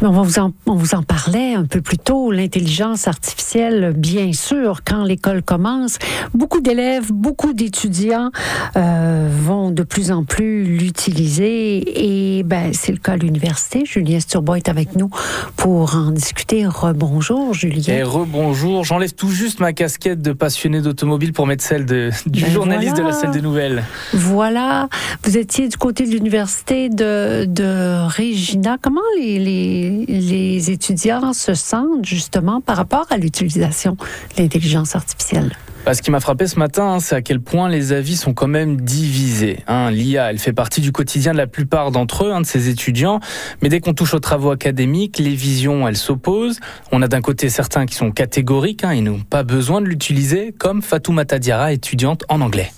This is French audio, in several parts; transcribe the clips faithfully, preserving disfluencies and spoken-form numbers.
Mais on, va vous en, on vous en parlait un peu plus tôt, l'intelligence artificielle, bien sûr, quand l'école commence, beaucoup d'élèves, beaucoup d'étudiants euh, vont de plus en plus l'utiliser et ben, c'est le cas à l'université. Julien Sturbois est avec nous pour en discuter. Rebonjour, Julien. Et rebonjour. J'enlève tout juste ma casquette de passionné d'automobile pour mettre celle de, du ben journaliste voilà. de la salle des nouvelles. Voilà. Vous étiez du côté de l'université de, de Regina. Comment les, les, les étudiants se sentent justement par rapport à l'utilisation de l'intelligence artificielle? Bah, ce qui m'a frappé ce matin, hein, c'est à quel point les avis sont quand même divisés. Hein, L'I A, elle fait partie du quotidien de la plupart d'entre eux, hein, de ces étudiants. Mais dès qu'on touche aux travaux académiques, les visions, elles s'opposent. On a d'un côté certains qui sont catégoriques, hein, ils n'ont pas besoin de l'utiliser, comme Fatoumata Diarra, étudiante en anglais.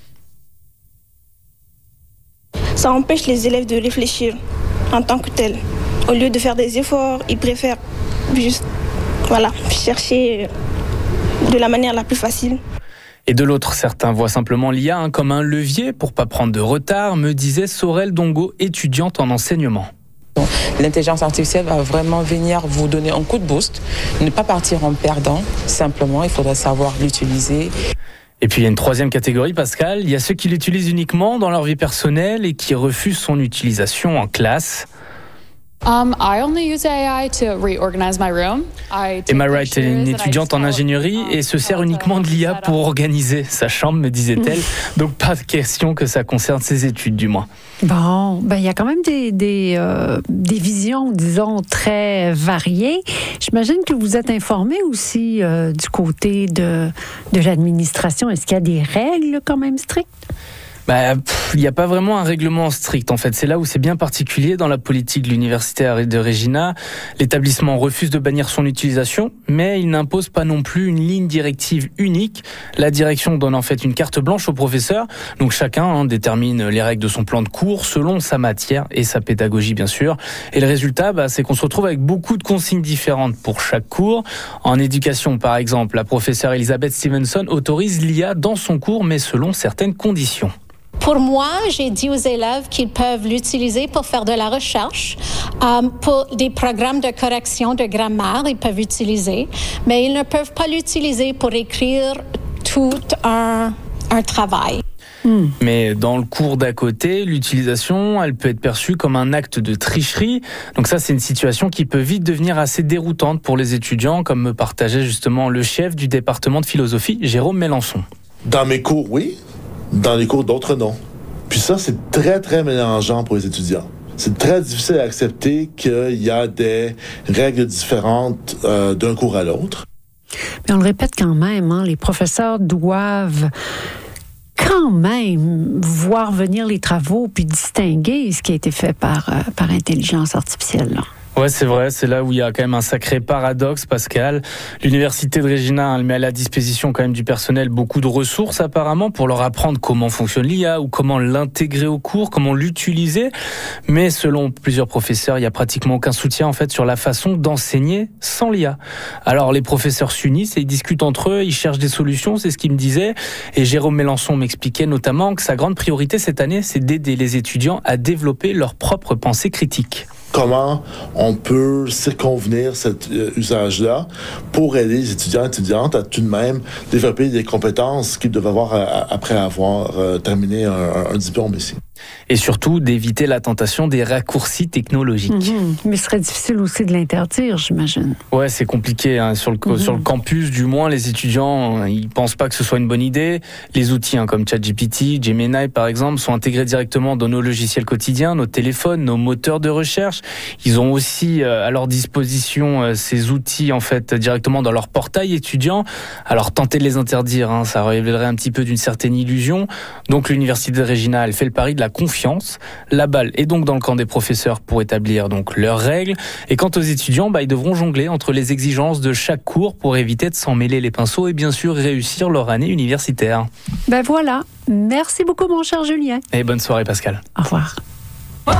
Ça empêche les élèves de réfléchir en tant que tels. Au lieu de faire des efforts, ils préfèrent juste voilà, chercher de la manière la plus facile. Et de l'autre, certains voient simplement l'I A hein, comme un levier pour pas prendre de retard, me disait Sorel Dongo, étudiante en enseignement. L'intelligence artificielle va vraiment venir vous donner un coup de boost, ne pas partir en perdant, simplement il faudra savoir l'utiliser. Et puis il y a une troisième catégorie, Pascal, il y a ceux qui l'utilisent uniquement dans leur vie personnelle et qui refusent son utilisation en classe. Um, I only use A I to reorganize my room. Emma Wright est une étudiante en ingénierie et se sert uniquement de l'I A pour organiser sa chambre, me disait-elle. Donc pas de question que ça concerne ses études, du moins. Bon, ben il y a quand même des, des, euh, des visions, disons, très variées. J'imagine que vous êtes informé aussi euh, du côté de, de l'administration. Est-ce qu'il y a des règles quand même strictes? Bah, il n'y a pas vraiment un règlement strict en fait. C'est là où c'est bien particulier dans la politique de l'université de Regina. L'établissement refuse de bannir son utilisation, mais il n'impose pas non plus une ligne directive unique. La direction donne en fait une carte blanche aux professeurs. Donc chacun hein, détermine les règles de son plan de cours selon sa matière et sa pédagogie bien sûr. Et le résultat, bah, c'est qu'on se retrouve avec beaucoup de consignes différentes pour chaque cours. En éducation par exemple, la professeure Elisabeth Stevenson autorise l'I A dans son cours, mais selon certaines conditions. Pour moi, j'ai dit aux élèves qu'ils peuvent l'utiliser pour faire de la recherche, euh, pour des programmes de correction de grammaire, ils peuvent l'utiliser, mais ils ne peuvent pas l'utiliser pour écrire tout un, un travail. Mmh. Mais dans le cours d'à côté, l'utilisation, elle peut être perçue comme un acte de tricherie. Donc ça, c'est une situation qui peut vite devenir assez déroutante pour les étudiants, comme me partageait justement le chef du département de philosophie, Jérôme Mélenchon. Dans mes cours, oui. Dans les cours, d'autres non. Puis ça, c'est très, très mélangeant pour les étudiants. C'est très difficile à accepter qu'il y a des règles différentes euh, d'un cours à l'autre. Mais on le répète quand même, hein, les professeurs doivent quand même voir venir les travaux puis distinguer ce qui a été fait par, euh, par intelligence artificielle, là. Ouais, c'est vrai, c'est là où il y a quand même un sacré paradoxe, Pascal. L'université de Regina, elle met à la disposition quand même du personnel beaucoup de ressources apparemment pour leur apprendre comment fonctionne l'I A ou comment l'intégrer au cours, comment l'utiliser. Mais selon plusieurs professeurs, il y a pratiquement aucun soutien en fait sur la façon d'enseigner sans l'I A. Alors les professeurs s'unissent et ils discutent entre eux, ils cherchent des solutions, c'est ce qu'ils me disaient. Et Jérôme Mélenchon m'expliquait notamment que sa grande priorité cette année, c'est d'aider les étudiants à développer leur propre pensée critique. Comment on peut circonvenir cet euh, usage-là pour aider les étudiants et étudiantes à tout de même développer des compétences qu'ils doivent avoir à, à, après avoir euh, terminé un, un diplôme ici. Et surtout d'éviter la tentation des raccourcis technologiques. Mmh, mais ce serait difficile aussi de l'interdire, j'imagine. Ouais, c'est compliqué. Hein. Sur, le, mmh. sur le campus, du moins, les étudiants, ils pensent pas que ce soit une bonne idée. Les outils hein, comme ChatGPT, Gemini par exemple, sont intégrés directement dans nos logiciels quotidiens, nos téléphones, nos moteurs de recherche. Ils ont aussi euh, à leur disposition euh, ces outils en fait directement dans leur portail étudiant. Alors tenter de les interdire, hein, ça révélerait un petit peu d'une certaine illusion. Donc l'université de Regina, elle fait le pari de la confiance. La balle est donc dans le camp des professeurs pour établir donc leurs règles. Et quant aux étudiants, bah, ils devront jongler entre les exigences de chaque cours pour éviter de s'en mêler les pinceaux et bien sûr réussir leur année universitaire. Ben voilà. Merci beaucoup mon cher Julien. Et bonne soirée Pascal. Au revoir.